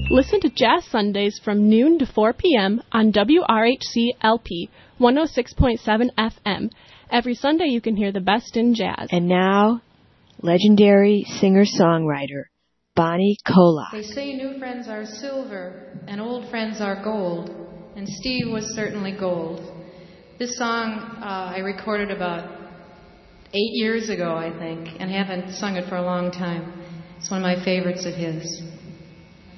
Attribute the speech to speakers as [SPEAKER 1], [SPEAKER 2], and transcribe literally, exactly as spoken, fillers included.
[SPEAKER 1] Listen to Jazz Sundays from noon to four p.m. on W R H C L P one oh six point seven F M. Every Sunday you can hear the best in jazz.
[SPEAKER 2] And now, legendary singer-songwriter Bonnie Kola.
[SPEAKER 3] They say new friends are silver and old friends are gold, and Steve was certainly gold. This song uh, I recorded about eight years ago, I think, and haven't sung it for a long time. It's one of my favorites of his.